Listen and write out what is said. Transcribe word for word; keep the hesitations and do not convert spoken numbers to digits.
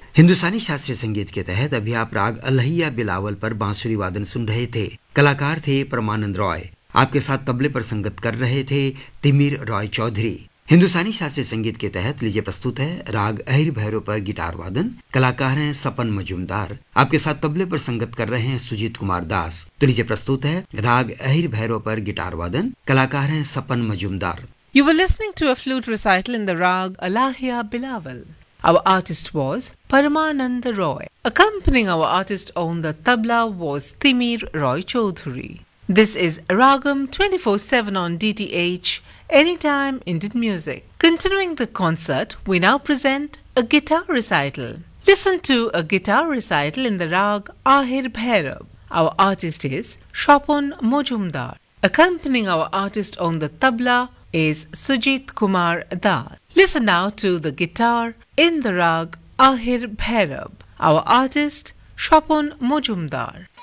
हिंदुस्तानी शास्त्रीय संगीत के तहत अभी आप राग अलहिया बिलावल पर बांसुरी वादन सुन रहे थे। कलाकार थे परमानंद रॉय। आपके साथ तबले पर संगत कर रहे थे तिमिर रॉय चौधरी। हिंदुस्तानी शास्त्रीय संगीत के तहत लीजिए प्रस्तुत है राग अहिर भैरव पर गिटार वादन। कलाकार हैं सपन मजूमदार। आपके साथ तबले पर संगत कर रहे हैं सुजीत कुमार दास। तो लीजिए प्रस्तुत है राग अहिर भैरव पर गिटार वादन। कलाकार हैं सपन Majumdar. You were listening to a flute recital in the rag Alahia Bilawal. Our artist was Paramananda Roy. Accompanying our artist on the tabla was Timir Roy Chaudhary. This is Ragam twenty-four seven on D T H, Anytime Indian Music. Continuing the concert, we now present a guitar recital. Listen to a guitar recital in the rag Ahir Bhairab. Our artist is Shapun Mojumdar. Accompanying our artist on the tabla is Sujit Kumar Das. Listen now to the guitar in the rag Ahir Bhairab. Our artist Shapun Mojumdar.